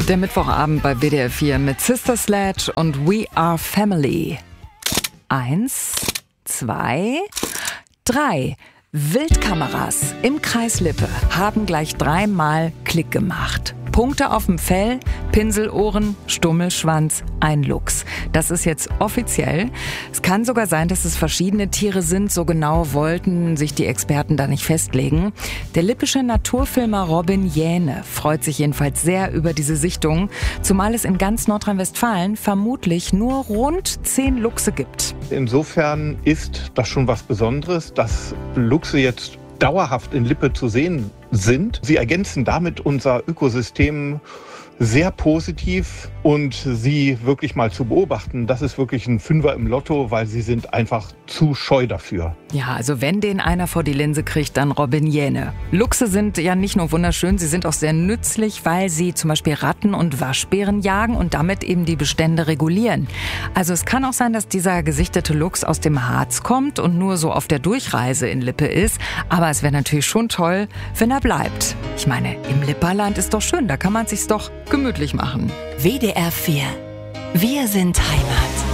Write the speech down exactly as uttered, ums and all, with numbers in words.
Der Mittwochabend bei W D R vier mit Sister Sledge und We Are Family. Eins, zwei, drei. Wildkameras im Kreis Lippe haben gleich dreimal Klick gemacht. Punkte auf dem Fell, Pinselohren, Stummelschwanz, ein Luchs. Das ist jetzt offiziell. Es kann sogar sein, dass es verschiedene Tiere sind. So genau wollten sich die Experten da nicht festlegen. Der lippische Naturfilmer Robin Jähne freut sich jedenfalls sehr über diese Sichtung, zumal es in ganz Nordrhein-Westfalen vermutlich nur rund zehn Luchse gibt. Insofern ist das schon was Besonderes, dass Luchse jetzt dauerhaft in Lippe zu sehen sind. Sie ergänzen damit unser Ökosystem sehr positiv und sie wirklich mal zu beobachten, das ist wirklich ein Fünfer im Lotto, weil sie sind einfach zu scheu dafür. Ja, also wenn den einer vor die Linse kriegt, dann Robin Jähne. Luchse sind ja nicht nur wunderschön, sie sind auch sehr nützlich, weil sie zum Beispiel Ratten und Waschbären jagen und damit eben die Bestände regulieren. Also es kann auch sein, dass dieser gesichtete Luchs aus dem Harz kommt und nur so auf der Durchreise in Lippe ist. Aber es wäre natürlich schon toll, wenn er bleibt. Ich meine, im Lipperland ist doch schön, da kann man sich's doch gemütlich machen. W D R vier. Wir sind Heimat.